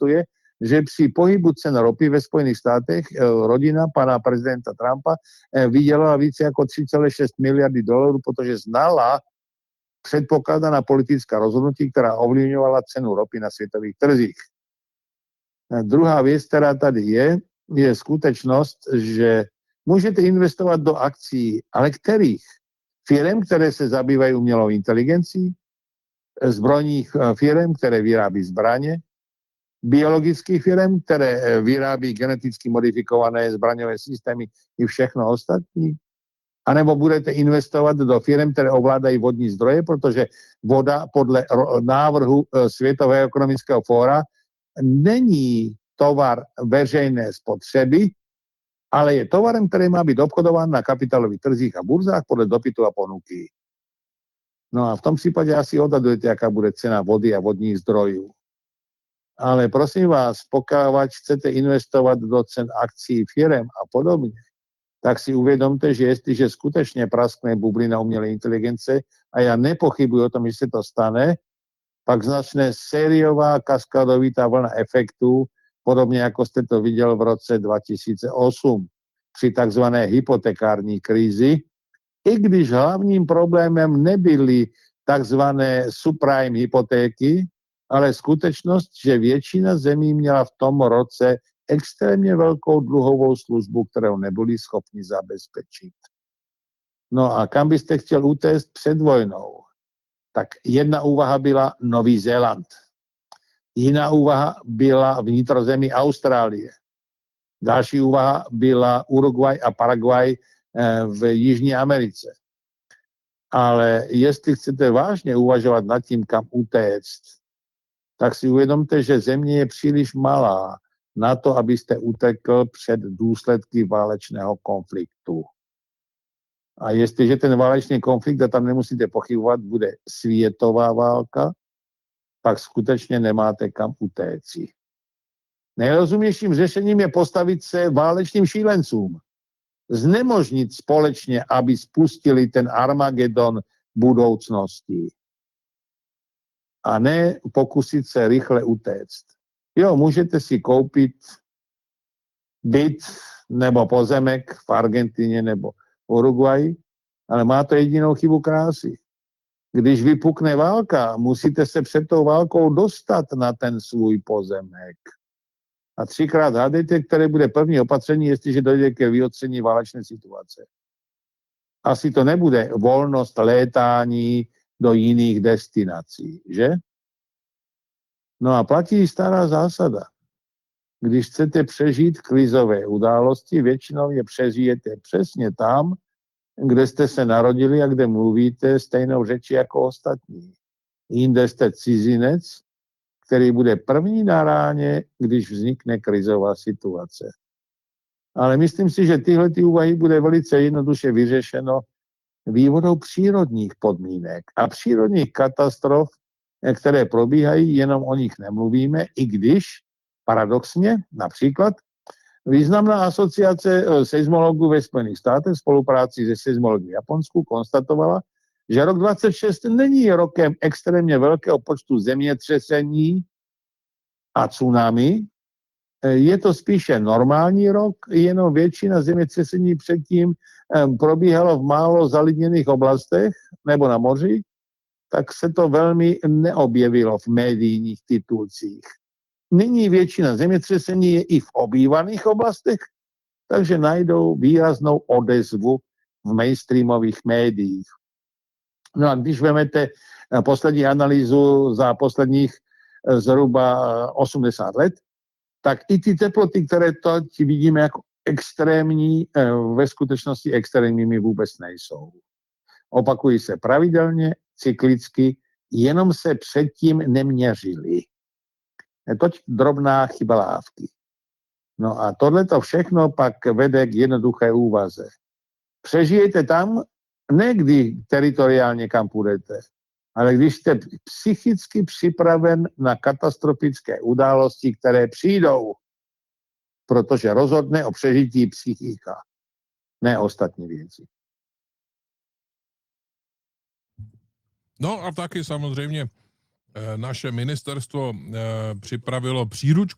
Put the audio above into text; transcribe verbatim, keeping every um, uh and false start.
pamatuje, že při pohybu cen ropy ve Spojených státech rodina pana prezidenta Trumpa vydělala více jako tři celé šest miliardy dolarů, protože znala předpokladaná politická rozhodnutí, která ovlivňovala cenu ropy na světových trzích. A druhá věc, která tady je, je skutečnost, že můžete investovat do akcí, ale kterých? Firem, které se zabývají umělou inteligencí, zbrojních firem, které vyrábí zbraně, biologických firm, které vyrábí geneticky modifikované zbraňové systémy i všechno ostatní. A nebo budete investovat do firm, které ovládají vodní zdroje, protože voda podle návrhu Světového ekonomického fóra není tovar veřejné spotřeby, ale je tovarem, který má být obchodován na kapitálových trzích a burzách podle dopytu a ponuky. No a v tom případě asi odhadujete, jaká bude cena vody a vodních zdrojů. Ale prosím vás, pokud chcete investovat do cen akcií firem a podobně, tak si uvědomte, že jestliže skutečně praskne bublina umělé inteligence, a já nepochybuji o tom, že se to stane, pak začne sériová kaskadovitá vlna efektů, podobně jako jste to viděl v roce dva tisíce osm při takzvané hypotekární krizi, i když hlavním problémem nebyly takzvané subprime hypotéky, ale skutečnost, že většina zemí měla v tom roce extrémně velkou dluhovou službu, kterou nebyli schopni zabezpečit. No a kam byste chtěl utéct před vojnou? Tak jedna úvaha byla Nový Zéland. Jiná úvaha byla vnitrozemí Austrálie. Další úvaha byla Uruguay a Paraguay v Jižní Americe. Ale jestli chcete vážně uvažovat nad tím, kam utéct, tak si uvědomte, že země je příliš malá na to, abyste utekl před důsledky válečného konfliktu. A jestliže ten válečný konflikt, a tam nemusíte pochybovat, bude světová válka, pak skutečně nemáte kam utéct. Nejrozumnějším řešením je postavit se válečným šílencům. Znemožnit společně, aby spustili ten Armagedon budoucnosti. A ne pokusit se rychle utéct. Jo, můžete si koupit byt nebo pozemek v Argentině nebo v Uruguayi, ale má to jedinou chybu krásy. Když vypukne válka, musíte se před tou válkou dostat na ten svůj pozemek. A třikrát hádejte, které bude první opatření, jestliže dojde ke vyotření válečné situace. Asi to nebude volnost létání do jiných destinací, že? No a platí stará zásada. Když chcete přežít krizové události, většinou je přežijete přesně tam, kde jste se narodili a kde mluvíte stejnou řečí jako ostatní. Jinde jste cizinec, který bude první na ráně, když vznikne krizová situace. Ale myslím si, že tyhle ty úvahy bude velice jednoduše vyřešeno vývodou přírodních podmínek a přírodních katastrof, které probíhají, jenom o nich nemluvíme, i když paradoxně, například, významná asociace seismologů ve Spojených státech v spolupráci se seismology v Japonsku konstatovala, že rok dvacet šest není rokem extrémně velkého počtu zemětřesení a tsunami. Je to spíše normální rok, jenom většina zemětřesení předtím probíhalo v málo zalidněných oblastech nebo na moři, tak se to velmi neobjevilo v médiích titulcích. Nyní většina zemětřesení je i v obývaných oblastech, takže najdou výraznou odezvu v mainstreamových médiích. No a když vezmete poslední analýzu za posledních zhruba osmdesát let, tak i ty teploty, které teď vidíme jako extrémní, ve skutečnosti extrémními vůbec nejsou. Opakují se pravidelně, cyklicky, jenom se předtím neměřili. Toť drobná chyba lávky. No a tohleto všechno pak vede k jednoduché úvaze. Přežijete tam, ne kdy teritoriálně kam půjdete, ale když jste psychicky připraven na katastrofické události, které přijdou, protože rozhodne o přežití psychika, ne ostatní věci. No a taky samozřejmě naše ministerstvo připravilo příručku